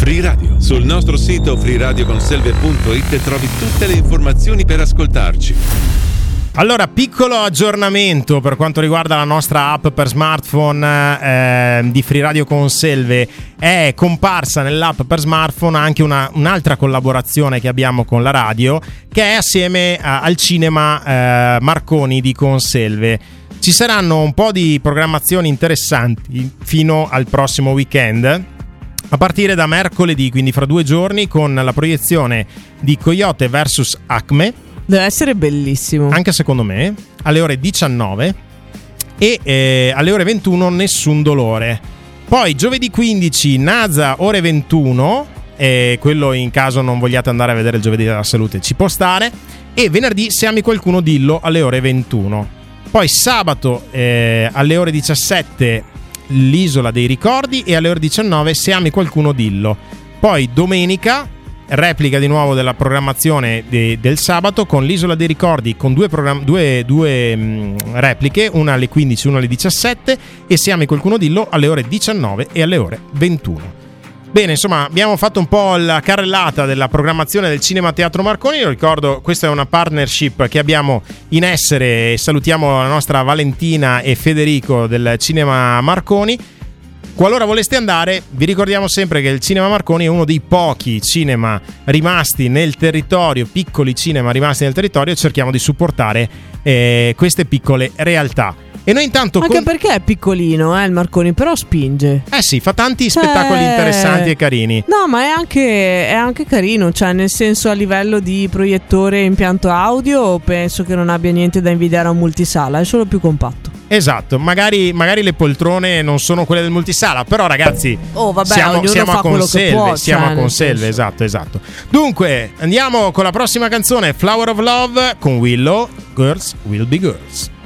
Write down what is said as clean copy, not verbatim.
Free Radio. Sul nostro sito freeradioconselve.it trovi tutte le informazioni per ascoltarci. Allora, piccolo aggiornamento per quanto riguarda la nostra app per smartphone di Free Radio Conselve. È comparsa nell'app per smartphone anche un'altra collaborazione che abbiamo con la radio, che è assieme al cinema Marconi di Conselve. Ci saranno un po' di programmazioni interessanti fino al prossimo weekend, a partire da mercoledì, quindi fra 2 giorni, con la proiezione di Coyote vs Acme. Deve essere bellissimo. Anche secondo me, alle ore 19 e alle ore 21 Nessun Dolore. Poi giovedì 15 NASA ore 21, quello in caso non vogliate andare a vedere il Giovedì della Salute ci può stare. E venerdì Se ami qualcuno dillo alle ore 21. Poi sabato alle ore 17 l'Isola dei Ricordi e alle ore 19 Se ami qualcuno dillo. Poi domenica replica di nuovo della programmazione del sabato con l'Isola dei Ricordi, con due repliche, una alle 15 e una alle 17, e Se ami qualcuno dillo alle ore 19 e alle ore 21. Bene, insomma, abbiamo fatto un po' la carrellata della programmazione del Cinema Teatro Marconi. Lo ricordo, questa è una partnership che abbiamo in essere, e salutiamo la nostra Valentina e Federico del Cinema Marconi. Qualora voleste andare, vi ricordiamo sempre che il Cinema Marconi è uno dei pochi cinema rimasti nel territorio, piccoli cinema rimasti nel territorio, e cerchiamo di supportare queste piccole realtà. E noi intanto anche perché è piccolino il Marconi, però spinge. Sì, fa tanti spettacoli interessanti e carini. No, ma è anche carino, cioè nel senso, a livello di proiettore e impianto audio penso che non abbia niente da invidiare a un multisala, è solo più compatto. Esatto, magari le poltrone non sono quelle del multisala, però ragazzi, siamo a Conselve, siamo a Conselve, esatto. Dunque, andiamo con la prossima canzone, Flower of Love con Willow, Girls Will Be Girls.